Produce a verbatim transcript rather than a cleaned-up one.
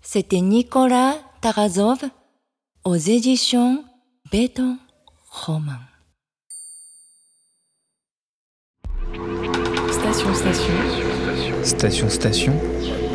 C'était Nicolas Tarazov aux éditions Béton Roman. Station Station. Station Station.